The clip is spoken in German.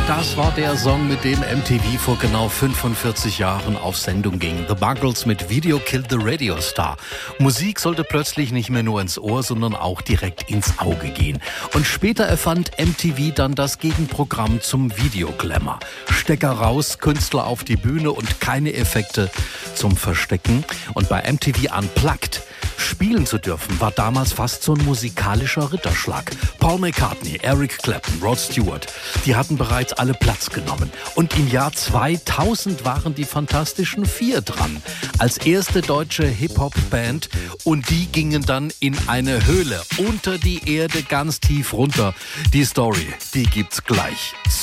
Das war der Song, mit dem MTV vor genau 45 Jahren auf Sendung ging. The Buggles mit Video Killed the Radio Star. Musik sollte plötzlich nicht mehr nur ins Ohr, sondern auch direkt ins Auge gehen. Und später erfand MTV dann das Gegenprogramm zum Videoglamour. Stecker raus, Künstler auf die Bühne und keine Effekte zum Verstecken. Und bei MTV Unplugged spielen zu dürfen, war damals fast so ein musikalischer Ritterschlag. Paul McCartney, Eric Clapton, Rod Stewart, die hatten bereits alle Platz genommen. Und im Jahr 2000 waren die Fantastischen Vier dran, als erste deutsche Hip-Hop-Band. Und die gingen dann in eine Höhle, unter die Erde, ganz tief runter. Die Story, die gibt's gleich.